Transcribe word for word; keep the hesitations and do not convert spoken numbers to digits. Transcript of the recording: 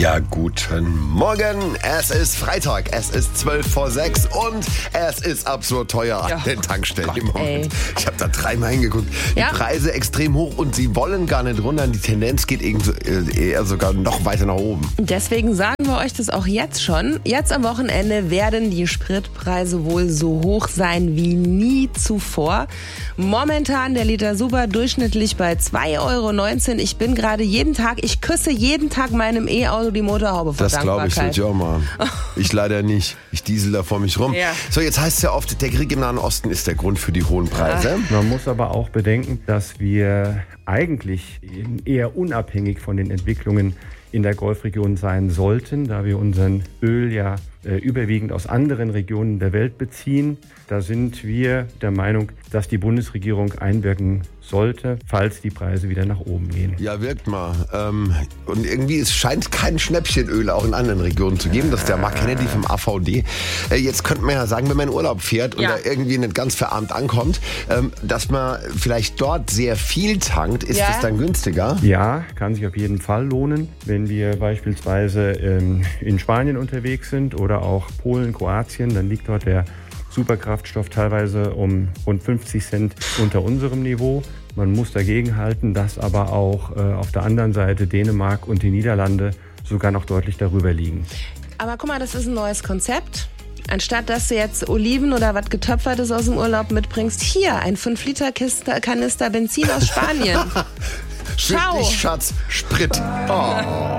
Ja, guten Morgen. Es ist Freitag, es ist zwölf vor sechs und es ist absurd teuer Ja. an den Tankstellen Gott, im Moment. ey. Ich habe da dreimal hingeguckt. Ja. Die Preise extrem hoch und sie wollen gar nicht runter. Die Tendenz geht eher sogar noch weiter nach oben. Deswegen sagen wir euch das auch jetzt schon. Jetzt am Wochenende werden die Spritpreise wohl so hoch sein wie nie zuvor. Momentan der Liter Super durchschnittlich bei zwei Euro neunzehn. Ich bin gerade jeden Tag, ich küsse jeden Tag meinem E-Auto die Motorhaube vor Das glaube ich, Dankbarkeit. würde ich auch machen. Ich leider nicht. Ich diesel da vor mich rum. Ja. So, jetzt heißt es ja oft, der Krieg im Nahen Osten ist der Grund für die hohen Preise. Man muss aber auch bedenken, dass wir eigentlich eher unabhängig von den Entwicklungen in der Golfregion sein sollten, da wir unseren Öl ja äh, überwiegend aus anderen Regionen der Welt beziehen. Da sind wir der Meinung, dass die Bundesregierung einwirken sollte, falls die Preise wieder nach oben gehen. Ja, wirkt mal. Ähm, und irgendwie, es scheint kein Schnäppchenöl auch in anderen Regionen zu geben. Das ist der Mark Kennedy vom A V D. Äh, jetzt könnte man ja sagen, wenn man in Urlaub fährt und Ja. da irgendwie nicht ganz verarmt ankommt, ähm, dass man vielleicht dort sehr viel tankt. Ist Ja. das dann günstiger? Ja, kann sich auf jeden Fall lohnen, wenn wir beispielsweise ähm, in Spanien unterwegs sind oder auch Polen, Kroatien, dann liegt dort der Superkraftstoff teilweise um rund fünfzig Cent unter unserem Niveau. Man muss dagegenhalten, dass aber auch äh, auf der anderen Seite Dänemark und die Niederlande sogar noch deutlich darüber liegen. Aber guck mal, das ist ein neues Konzept. Anstatt dass du jetzt Oliven oder was Getöpfertes aus dem Urlaub mitbringst, hier ein fünf Liter Kanister Benzin aus Spanien. Für Ciao. dich, Schatz, Sprit. Oh.